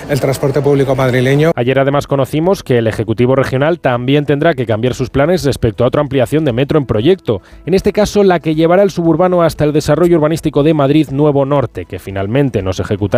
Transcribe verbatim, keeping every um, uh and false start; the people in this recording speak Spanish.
el transporte público madrileño. Ayer además conocimos que el Ejecutivo Regional también tendrá que cambiar sus planes respecto a otra ampliación de metro en proyecto, en este caso la que llevará el suburbano hasta el desarrollo urbanístico de Madrid Nuevo Norte, que finalmente no se ejecutará